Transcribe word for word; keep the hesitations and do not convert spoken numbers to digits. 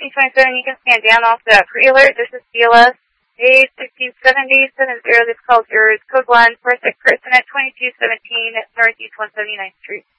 twenty twenty-seven, you can scan down off the pre-alert. This is C L S A sixteen seventy seven zero. This call is yours. Code one, for a sick person at twenty-two seventeen Northeast one seventy-ninth Street.